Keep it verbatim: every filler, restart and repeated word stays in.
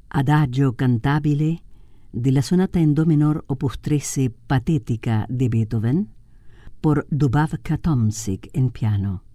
Adagio cantabile de la sonata en do menor opus trece Patética de Beethoven por Dubravka Tomsik en piano.